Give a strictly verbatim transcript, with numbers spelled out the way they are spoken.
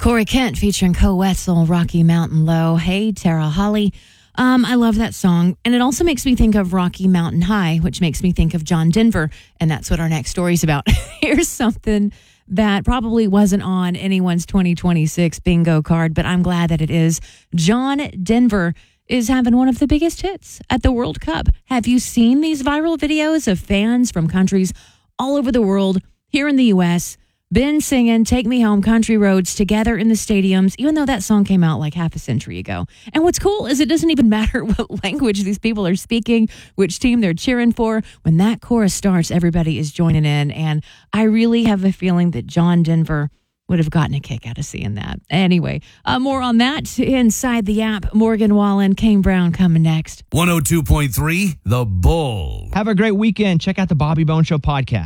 Corey Kent featuring Co Wetzel, Rocky Mountain Low. Hey, Tara Holly. Um, I love that song. And it also makes me think of Rocky Mountain High, which makes me think of John Denver. And that's what our next story is about. Here's something that probably wasn't on anyone's twenty twenty-six bingo card, but I'm glad that it is. John Denver is having one of the biggest hits at the World Cup. Have you seen these viral videos of fans from countries all over the world, here in the U S, been singing Take Me Home, Country Roads together in the stadiums, even though that song came out like half a century ago. And what's cool is it doesn't even matter what language these people are speaking, which team they're cheering for. When that chorus starts, everybody is joining in. And I really have a feeling that John Denver would have gotten a kick out of seeing that. Anyway, uh, more on that inside the app. Morgan Wallen, Kane Brown coming next. one oh two point three The Bull. Have a great weekend. Check out the Bobby Bone Show podcast.